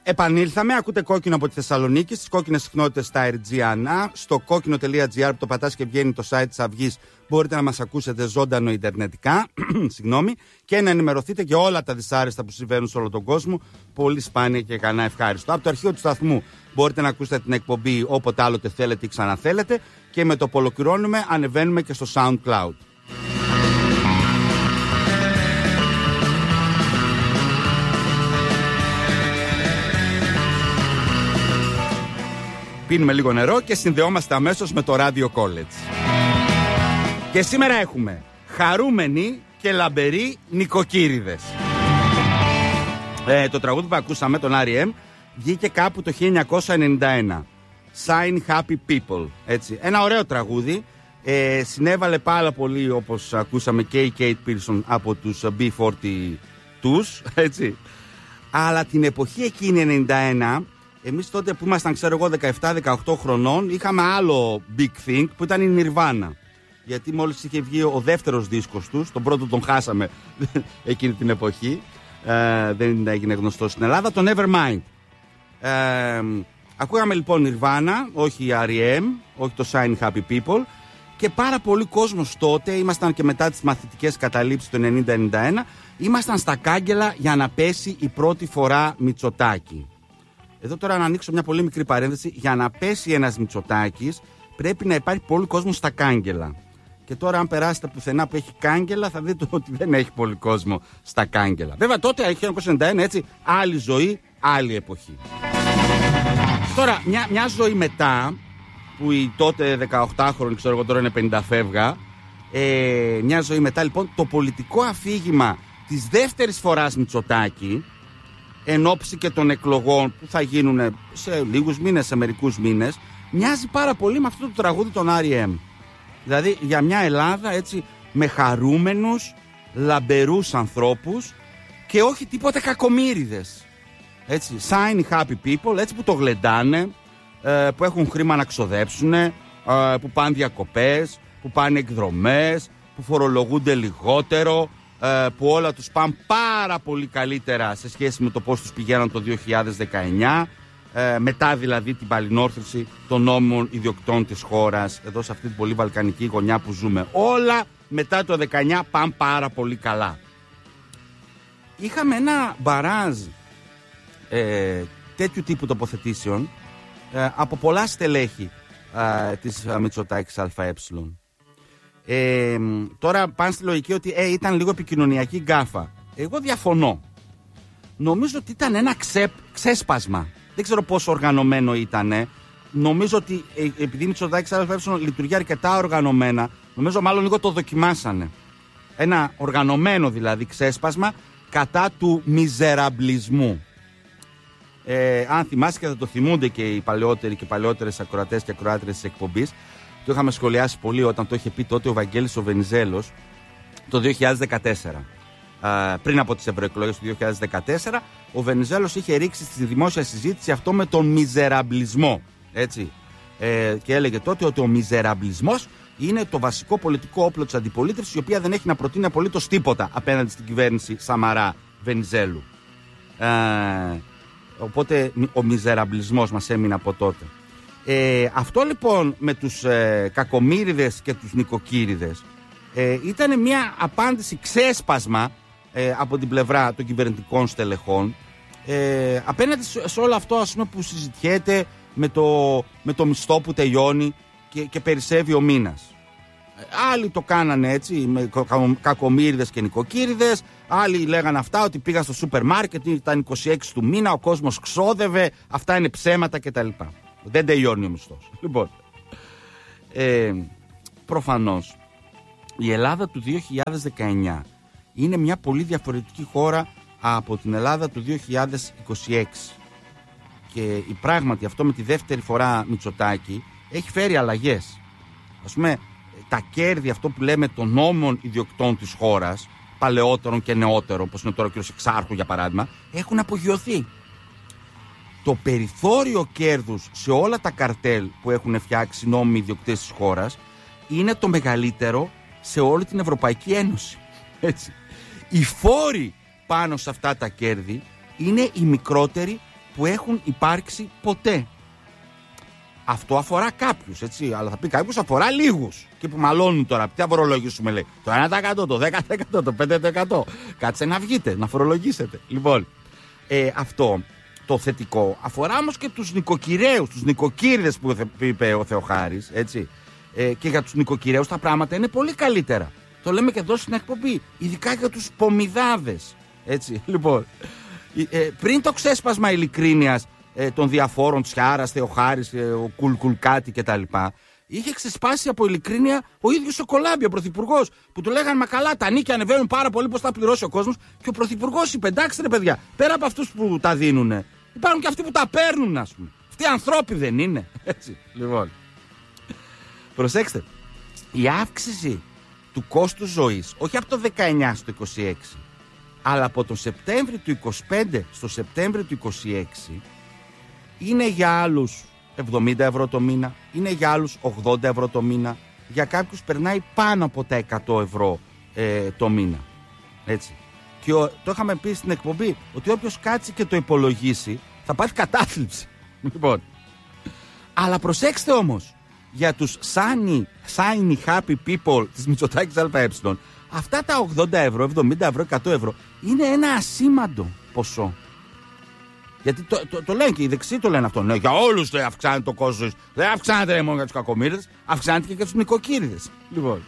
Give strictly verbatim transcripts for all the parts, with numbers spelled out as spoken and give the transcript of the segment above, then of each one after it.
Επανήλθαμε, ακούτε Κόκκινο από τη Θεσσαλονίκη, στις κόκκινες συχνότητες στα Airgiana, στο κόκκινο.gr που το πατάς και βγαίνει το site της Αυγής, μπορείτε να μας ακούσετε ζωντανό ιντερνετικά συγγνώμη, και να ενημερωθείτε και όλα τα δυσάρεστα που συμβαίνουν σε όλο τον κόσμο, πολύ σπάνια και κανένα ευχάριστο. Από το αρχείο του σταθμού μπορείτε να ακούσετε την εκπομπή όποτε άλλοτε θέλετε ή ξαναθέλετε, και με το που ολοκληρώνουμε ανεβαίνουμε και στο SoundCloud. Πίνουμε λίγο νερό και συνδεόμαστε αμέσως με το Radio College. Και σήμερα έχουμε χαρούμενοι και λαμπεροί νοικοκύριδες. Ε, το τραγούδι που ακούσαμε, τον αρ ι εμ, βγήκε κάπου το χίλια εννιακόσια ενενήντα ένα. Sign Happy People. Έτσι. Ένα ωραίο τραγούδι. Ε, συνέβαλε πάρα πολύ, όπως ακούσαμε, και η Kate Pearson από τους μπι φορty two. Έτσι. Αλλά την εποχή εκείνη ενενήντα ένα... Εμείς τότε που ήμασταν, ξέρω εγώ, δεκαεπτά δεκαοκτώ χρονών, είχαμε άλλο big thing που ήταν η Nirvana. Γιατί μόλις είχε βγει ο δεύτερος δίσκος τους, τον πρώτο τον χάσαμε εκείνη την εποχή, ε, δεν έγινε γνωστό στην Ελλάδα, το Nevermind. Ε, ακούγαμε λοιπόν Nirvana, όχι αρ ι εμ, όχι το Sign Happy People, και πάρα πολλοί κόσμος τότε, ήμασταν και μετά τις μαθητικές καταλήψεις του ενενήντα ενενήντα ένα, ήμασταν στα κάγκελα για να πέσει η πρώτη φορά Μητσοτάκη. Εδώ τώρα να ανοίξω μια πολύ μικρή παρένθεση. Για να πέσει ένας Μητσοτάκης πρέπει να υπάρχει πολύ κόσμο στα κάγκελα. Και τώρα, αν περάσετε πουθενά που έχει κάγκελα, θα δείτε ότι δεν έχει πολύ κόσμο στα κάγκελα. Βέβαια, τότε, χίλια εννιακόσια ενενήντα ένα, έτσι, άλλη ζωή, άλλη εποχή. Τώρα, μια, μια ζωή μετά, που η τότε δεκαοκτάχρονη, ξέρω εγώ τώρα είναι πενήντα φεύγα, ε, μια ζωή μετά, λοιπόν, το πολιτικό αφήγημα της δεύτερης φοράς Μητσοτάκη, εν ώψη και των εκλογών που θα γίνουν σε λίγους μήνες, σε μερικούς μήνες, μοιάζει πάρα πολύ με αυτό το τραγούδι των αρ ι εμ. Δηλαδή για μια Ελλάδα, έτσι, με χαρούμενους, λαμπερούς ανθρώπους και όχι τίποτε κακομοίριδες. Έτσι, sign happy people, έτσι, που το γλεντάνε, που έχουν χρήμα να ξοδέψουν, που πάνε διακοπές, που πάνε εκδρομές, που φορολογούνται λιγότερο, που όλα τους πάνε πάρα πολύ καλύτερα σε σχέση με το πώς τους πηγαίναν το δύο χιλιάδες δεκαεννιά, μετά δηλαδή την παλινόρθωση των νόμιμων ιδιοκτών της χώρας, εδώ σε αυτή την πολύ βαλκανική γωνιά που ζούμε. Όλα μετά το δεκαεννιά πάνε πάρα πολύ καλά. Είχαμε ένα μπαράζ ε, τέτοιου τύπου τοποθετήσεων ε, από πολλά στελέχη ε, της Μητσοτάκης ΑΕ. Ε, τώρα πάνε στη λογική ότι ε, ήταν λίγο επικοινωνιακή γκάφα. Εγώ διαφωνώ. Νομίζω ότι ήταν ένα ξε, ξέσπασμα. Δεν ξέρω πόσο οργανωμένο ήταν. Νομίζω ότι ε, επειδή η Μητσοτάκης ΑΕ λειτουργεί αρκετά οργανωμένα, νομίζω μάλλον λίγο το δοκιμάσανε. Ένα οργανωμένο δηλαδή ξέσπασμα κατά του μιζεραμπλισμού. Ε, αν θυμάσαι, και θα το θυμούνται και οι παλαιότεροι και παλαιότερες ακροατές και ακροάτρες της εκπομπής, το είχαμε σχολιάσει πολύ όταν το είχε πει τότε ο Βαγγέλης ο Βενιζέλος το δύο χιλιάδες δεκατέσσερα. Α, πριν από τις ευρωεκλογές του δύο χιλιάδες δεκατέσσερα, ο Βενιζέλος είχε ρίξει στη δημόσια συζήτηση αυτό με τον μιζεραμπλισμό. Έτσι. Ε, και έλεγε τότε ότι ο μιζεραμπλισμός είναι το βασικό πολιτικό όπλο της αντιπολίτευσης, η οποία δεν έχει να προτείνει απολύτως τίποτα απέναντι στην κυβέρνηση Σαμαρά Βενιζέλου. Ε, οπότε ο μιζεραμπλισμός μας έμεινε από τότε. Ε, αυτό λοιπόν με τους ε, κακομοίριδες και τους νοικοκύριδες ε, ήταν μια απάντηση ξέσπασμα ε, από την πλευρά των κυβερνητικών στελεχών ε, απέναντι σε, σε όλο αυτό, ας πούμε, που συζητιέται με το, με το μισθό που τελειώνει και, και περισσεύει ο μήνας. Άλλοι το κάνανε έτσι με κακομοίριδες και νοικοκύριδες, άλλοι λέγανε αυτά ότι πήγα στο σούπερ μάρκετ, ήταν είκοσι έξι του μήνα, ο κόσμος ξόδευε, αυτά είναι ψέματα κτλ. Δεν τελειώνει ο μισθός. Λοιπόν, ε, προφανώς η Ελλάδα του δύο χιλιάδες δεκαεννιά είναι μια πολύ διαφορετική χώρα από την Ελλάδα του δύο χιλιάδες είκοσι έξι. Και η πράγματι αυτό με τη δεύτερη φορά Μητσοτάκη έχει φέρει αλλαγές. Ας πούμε, τα κέρδη, αυτό που λέμε των νόμων ιδιοκτών της χώρας, παλαιότερων και νεότερων, όπως είναι τώρα ο κ. Εξάρχου για παράδειγμα, έχουν απογειωθεί. Το περιθώριο κέρδους σε όλα τα καρτέλ που έχουν φτιάξει νόμιμοι ιδιοκτήτες της χώρας είναι το μεγαλύτερο σε όλη την Ευρωπαϊκή Ένωση. Έτσι. Οι φόροι πάνω σε αυτά τα κέρδη είναι οι μικρότεροι που έχουν υπάρξει ποτέ. Αυτό αφορά κάποιους, έτσι, αλλά θα πει κάποιος αφορά λίγους. Και που μαλώνουν τώρα, ποια φορολογήσουμε, λέει. Το ένα τοις εκατό, το δέκα τοις εκατό, το πέντε τοις εκατό. Κάτσε να βγείτε, να φορολογήσετε. Λοιπόν, ε, αυτό το θετικό αφορά όμως και τους νοικοκυρέους, τους νοικοκύριδες που είπε ο Θεοχάρης, έτσι. Ε, και για τους νοικοκυρέους τα πράγματα είναι πολύ καλύτερα. Το λέμε και εδώ στην εκπομπή, ειδικά για τους πομιδάδες. Έτσι, λοιπόν, ε, πριν το ξέσπασμα ειλικρίνειας ε, των διαφόρων, Τσιάρας, Θεοχάρης, ε, ο Κουλκουλκάτη κτλ., είχε ξεσπάσει από ειλικρίνεια ο ίδιος ο Κολάμπη, ο πρωθυπουργός, που του λέγανε μα καλά, τα νίκια ανεβαίνουν πάρα πολύ, πώς θα πληρώσει ο κόσμος. Και ο πρωθυπουργός είπε, εντάξει ρε παιδιά, πέρα από αυτούς που τα δίνουνε, υπάρχουν και αυτοί που τα παίρνουν, ας πούμε. Αυτοί ανθρώποι δεν είναι. Έτσι, λοιπόν. Προσέξτε, η αύξηση του κόστου ζωής, όχι από το δεκαεννιά στο είκοσι έξι, αλλά από τον Σεπτέμβρη του είκοσι πέντε στο Σεπτέμβρη του είκοσι έξι, είναι για άλλους εβδομήντα ευρώ το μήνα, είναι για άλλους ογδόντα ευρώ το μήνα, για κάποιους περνάει πάνω από τα εκατό ευρώ ε, το μήνα. Έτσι. Και ο, το είχαμε πει στην εκπομπή ότι όποιος κάτσει και το υπολογίσει θα πάθει κατάθλιψη. Λοιπόν. Αλλά προσέξτε όμως, για τους sunny, shiny happy people της Μητσοτάκης ΑΕ, αυτά τα ογδόντα ευρώ, εβδομήντα ευρώ, εκατό ευρώ είναι ένα ασήμαντο ποσό. Γιατί το, το, το λένε και οι δεξιοί το λένε αυτό. Ναι, για όλους δεν αυξάνεται το κόστος. Δεν αυξάνεται μόνο για τους κακομοίριδες, αυξάνεται και για τους νοικοκύριδες. Λοιπόν.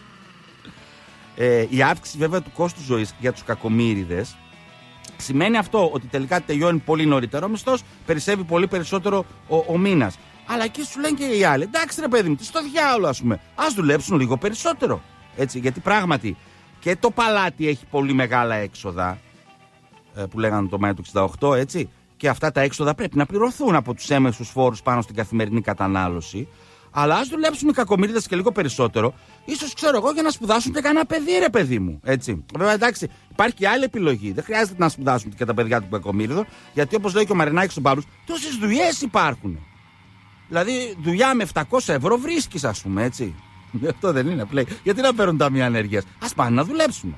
Ε, η αύξηση βέβαια του κόστου ζωής για τους κακομοίριδες σημαίνει αυτό, ότι τελικά τελειώνει πολύ νωρίτερα ο μισθός, περισσεύει πολύ περισσότερο ο, ο μήνας. Αλλά εκεί σου λένε και οι άλλοι, εντάξει ρε παιδί μου, τι στο διάολο, ας πούμε, ας δουλέψουν λίγο περισσότερο. Έτσι, γιατί πράγματι και το παλάτι έχει πολύ μεγάλα έξοδα, ε, που λέγανε το Μάιο του εξήντα οκτώ, έτσι. Και αυτά τα έξοδα πρέπει να πληρωθούν από τους έμεσους φόρους πάνω στην καθημερινή κατανάλωση. Αλλά ας δουλέψουν οι κακομοίριδες και λίγο περισσότερο, ίσως ξέρω εγώ για να σπουδάσουν και κανένα παιδί, ρε παιδί μου. Έτσι. Βέβαια, εντάξει, υπάρχει και άλλη επιλογή. Δεν χρειάζεται να σπουδάσουν και τα παιδιά του κακομοίριδων, γιατί όπως λέει και ο Μαρινάκης στον Παύλους, τόσες δουλειές υπάρχουν. Δηλαδή, δουλειά με επτακόσια ευρώ βρίσκεις, ας πούμε, έτσι. Αυτό δεν είναι πλέον. Γιατί να παίρνουν ταμεία ανεργίας? Ας πάνε να δουλέψουν.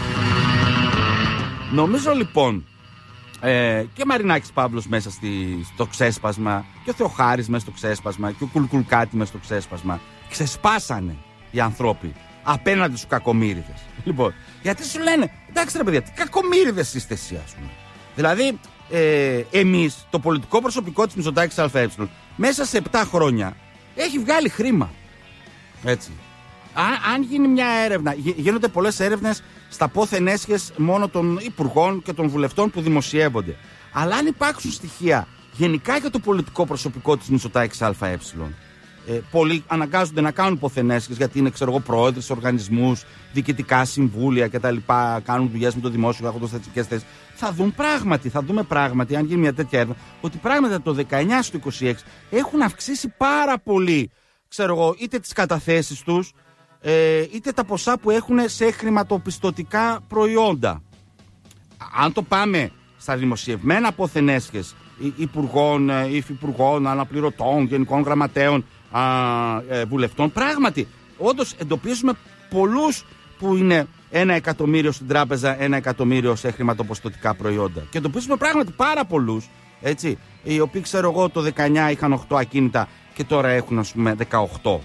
Νομίζω λοιπόν. Ε, και Μαρινάκης Παύλος μέσα στη, στο ξέσπασμα, και ο Θεοχάρης μέσα στο ξέσπασμα, και ο Κουλκουλκάτη μέσα στο ξέσπασμα. Ξεσπάσανε οι ανθρώποι απέναντι στους κακομοίριδες. Λοιπόν, γιατί σου λένε, εντάξει ρε παιδιά, τι κακομοίριδες είστε εσείς, ας πούμε. Δηλαδή, ε, εμείς, το πολιτικό προσωπικό της Μητσοτάκης ΑΕ, μέσα σε επτά χρόνια έχει βγάλει χρήμα. Έτσι. Αν, αν γίνει μια έρευνα, γίνονται πολλές έρευνες στα πόθεν έσχες μόνο των υπουργών και των βουλευτών που δημοσιεύονται. Αλλά αν υπάρξουν στοιχεία γενικά για το πολιτικό προσωπικό της Μητσοτάκης ΑΕ, ε, πολλοί αναγκάζονται να κάνουν πόθεν έσχες γιατί είναι, ξέρω εγώ, πρόεδροι σε οργανισμούς, διοικητικά συμβούλια κτλ. Κάνουν δουλειές με το δημόσιο, έχουν θετικές θέσεις. Θα δουν πράγματι, θα δούμε πράγματι, αν γίνει μια τέτοια έρευνα, ότι πράγματι από το δεκαεννιά στο είκοσι έξι έχουν αυξήσει πάρα πολύ, ξέρω εγώ, είτε τις καταθέσεις τους, Ε, είτε τα ποσά που έχουν σε χρηματοπιστωτικά προϊόντα. Αν το πάμε στα δημοσιευμένα πόθεν έσχες υπουργών, υφυπουργών, αναπληρωτών, γενικών γραμματέων, α, ε, βουλευτών, πράγματι όντως εντοπίζουμε πολλούς που είναι ένα εκατομμύριο στην τράπεζα, ένα εκατομμύριο σε χρηματοπιστωτικά προϊόντα. Και εντοπίζουμε πράγματι πάρα πολλούς, έτσι, οι οποίοι, ξέρω εγώ, το δεκαεννιά είχαν οκτώ ακίνητα και τώρα έχουν, ας πούμε, δεκαοκτώ.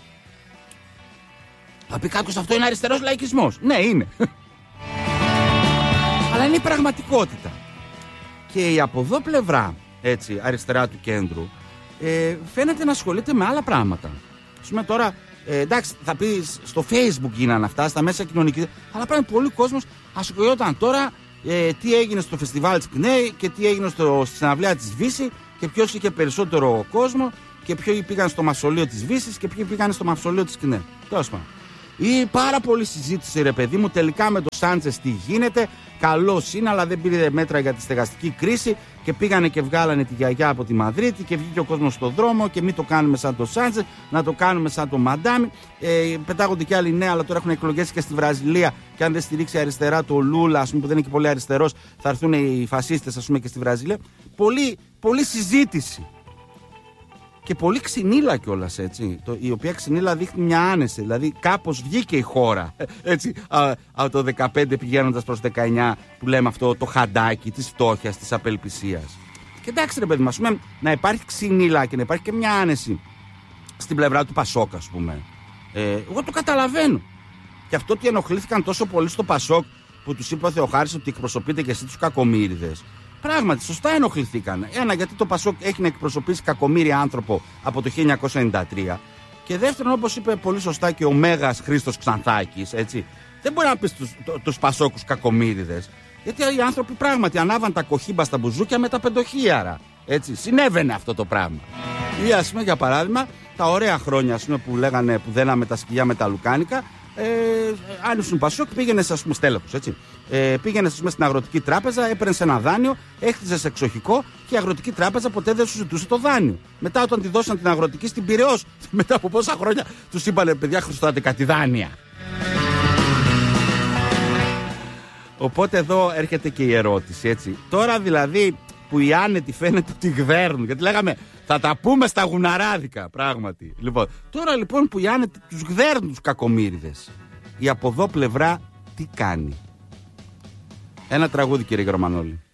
Θα πει κάποιος αυτό είναι αριστερός λαϊκισμός. Ναι, είναι. Αλλά είναι η πραγματικότητα. Και η από εδώ πλευρά, έτσι, αριστερά του κέντρου, ε, φαίνεται να ασχολείται με άλλα πράγματα. Ας πούμε τώρα, ε, εντάξει, θα πει στο Facebook γίνανε αυτά, στα μέσα κοινωνικής, αλλά πράγματι πολλοί κόσμος ασχολιόταν τώρα ε, τι έγινε στο φεστιβάλ της ΚΝΕ και τι έγινε στο, στη συναυλία της Βύση και ποιος είχε περισσότερο κόσμο και ποιοι πήγαν στο μαυσολείο της Βύσης και ποιοι πήγαν στο μαυσολείο της ΚΝΕ. Τέλος πάντων. Ή πάρα πολύ συζήτηση, ρε παιδί μου, τελικά με το Σάντσες τι γίνεται. Καλός είναι, αλλά δεν πήρε μέτρα για τη στεγαστική κρίση και πήγανε και βγάλανε τη γιαγιά από τη Μαδρίτη και βγήκε ο κόσμος στον δρόμο και μην το κάνουμε σαν το Σάντσες, να το κάνουμε σαν το Μαντάμι. Ε, πετάγονται και άλλοι νέοι, αλλά τώρα έχουν εκλογές και στη Βραζιλία. Και αν δεν στηρίξει αριστερά το Λούλα, ας πούμε, που δεν είναι και πολύ αριστερός, θα έρθουν οι φασίστες, ας πούμε, και στη Βραζιλία. Πολύ, πολύ συζήτηση. Και πολύ ξυνήλα κιόλας, έτσι. Το, η οποία ξυνήλα δείχνει μια άνεση. Δηλαδή, κάπως βγήκε η χώρα. Έτσι, α, από το δεκαπέντε πηγαίνοντας προς το δεκαεννιά, που λέμε αυτό το χαντάκι της φτώχειας, της απελπισίας. Και εντάξει, ρε παιδί μου, ας πούμε, να υπάρχει ξυνήλα και να υπάρχει και μια άνεση στην πλευρά του Πασόκ, ας πούμε. Ε, εγώ το καταλαβαίνω. Και αυτό ότι ενοχλήθηκαν τόσο πολύ στο Πασόκ που τους είπε ο Θεοχάρης ότι εκπροσωπείτε και εσύ τους κακομοίριδες. Πράγματι, σωστά ενοχληθήκαν. Ένα, γιατί το Πασόκ έχει να εκπροσωπήσει κακομοίρια άνθρωπο από το χίλια εννιακόσια ενενήντα τρία. Και δεύτερον, όπως είπε πολύ σωστά και ο Μέγας Χρήστος Ξανθάκης, έτσι, δεν μπορεί να πεις τους, το, τους Πασόκους κακομοίριδες. Γιατί οι άνθρωποι πράγματι ανάβαν τα κοχύμπα στα μπουζούκια με τα πεντοχίαρα. Έτσι, συνέβαινε αυτό το πράγμα. Ή ας πούμε, για παράδειγμα, τα ωραία χρόνια, ας πούμε, που λέγανε που δέναμε τα σκυλιά με τα λουκάνικα. Ε, αν ήσουν Πασόκ, πήγαινε, ας πούμε, στέλεχος, έτσι. Ε, πήγαινε, ας πούμε, στην Αγροτική Τράπεζα, έπαιρνε ένα δάνειο, έχτιζε εξοχικό και η Αγροτική Τράπεζα ποτέ δεν σου ζητούσε το δάνειο. Μετά, όταν τη δώσαν την Αγροτική στην Πειραιώς, μετά από πόσα χρόνια τους είπανε, παιδιά, χρωστάτε κάτι δάνεια. Οπότε εδώ έρχεται και η ερώτηση, έτσι. Τώρα δηλαδή που οι άνετοι φαίνεται ότι γδέρνουν, γιατί λέγαμε θα τα πούμε στα γουναράδικα, πράγματι. Λοιπόν, τώρα λοιπόν που οι άνετοι τους γδέρνουν τους κακομοίριδες, η από εδώ πλευρά τι κάνει? Ένα τραγούδι, κύριε Γερμανόλη.